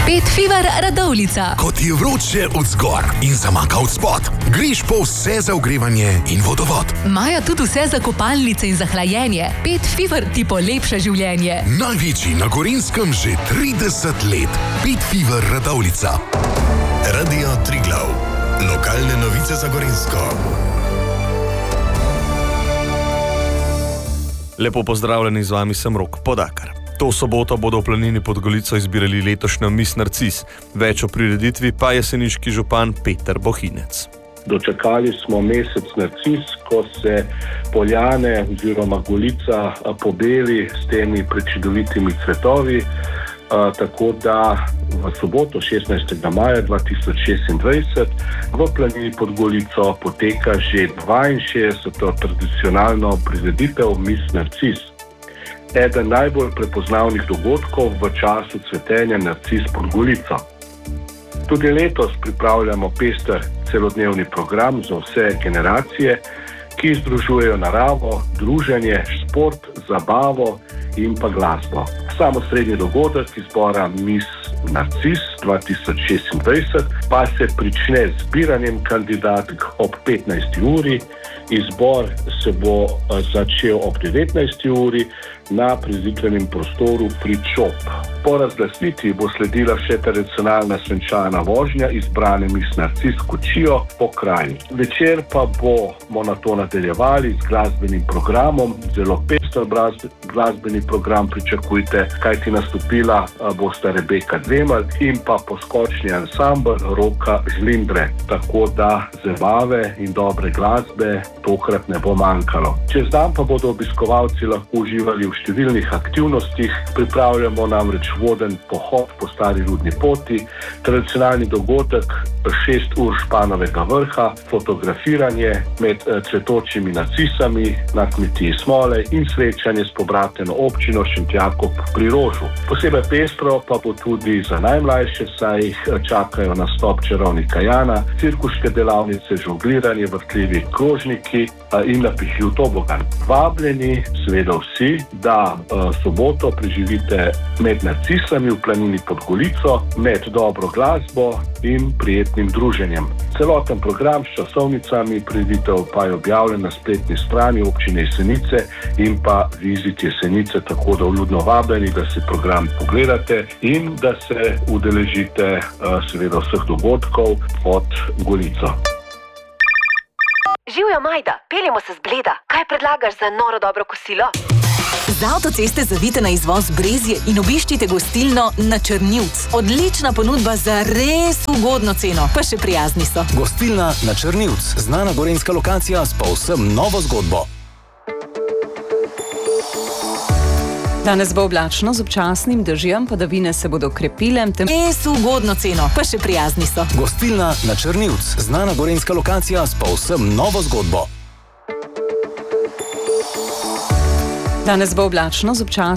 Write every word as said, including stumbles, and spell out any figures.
Pet Fever Radovljica. Ko ti je vroče od zgor in zamaka od spod, greš po vse za ogrevanje in vodovod. Imajo tudi vse za kopalnice in za hlajenje. Pet Fever ti polepša življenje. Največji na Gorenjskem že trideset let. Pet Fever Radovljica. Radio Triglav. Lokalne novice za Gorenjsko. Lepo pozdravljeni, z vami sem Rok Podakar. To soboto bodo v Planini pod Golico izbirali letošnjo Miss Narcis. Več o prireditvi pa jeseniški župan Peter Bohinec. Dočakali smo mesec Narcis, ko se poljane oziroma Golica pobeli s temi prečudovitimi cvetovi. Uh, tako da v soboto šestnajstega maja dva tisoč šestindvajset v Planini pod Golico poteka že dvainšestdeseta tradicionalno prireditev Miss Narcis. Eden najbolj prepoznavnih dogodkov v času cvetenja narcis pod Golico. Tudi letos pripravljamo pester celodnevni program za vse generacije, ki združujejo naravo, druženje, šport, zabavo in pa glasbo. Sam osrednji dogodek izbora Miss Narcis dva tisoč šestindvajset pa se prične z zbiranjem kandidatk ob petnajsti uri. Izbor se bo začel ob devetnajsti uri na prireditvenem prostoru Fričop. Po razglasitvi bo sledila še tradicionalna svenčana vožnja izbrane Miss Narcis kočijo po kraju. Večer pa bomo na to nadaljevali z glasbenim programom. Zelo pester glasbeni program pričakujte, kajti nastopila bosta Rebeka Dvemelj in pa poskočni ansambel Roka Žlindre. Tako da zabave in dobre glasbe tokrat ne bo manjkalo. Čez dan pa bodo obiskovalci lahko uživali v številnih aktivnostih. Pripravljamo namreč voden pohod po stari rudni poti, tradicionalni dogodek šest ur Španovega vrha, fotografiranje med cvetočimi narcisami na kmetiji Smole in srečanje s pobrateno občino Šentjakob pri Rožu. Posebej pestro pa bo tudi za najmlajše, saj jih čakajo nastop čarovnika Jana, cirkuške delavnice, žongliranje, vrtljivi krožniki in napihljiv tobogan. Vabljeni seveda vsi, da uh, soboto preživite med narcisami v Planini pod Golico, med dobro glasbo in prijetnim druženjem. Celoten program s časovnicami prireditev pa je objavljen na spletni strani občine Jesenice in pa Vizit Jesenice, tako da vljudno vabljeni, da si program pogledate in da se udeležite uh, seveda vseh dogodkov pod Golico. Živjo, Majda, peljemo se z Bleda. Kaj predlagaš za noro dobro kosilo? Z avtoceste zavite na izvoz Brezje in obiščite gostilno Na Črnivc. Odlična ponudba za res ugodno ceno, pa še prijazni so. Gostilna Na Črnivc, znana gorenjska lokacija s povsem novo zgodbo. Danes bo oblačno z občasnim dežjem, padavine se bodo krepile. Tem... Res ugodno ceno, pa še prijazni so. Gostilna Na Črnivc, znana gorenjska lokacija s povsem novo zgodbo. Danes bo oblačno z občasnim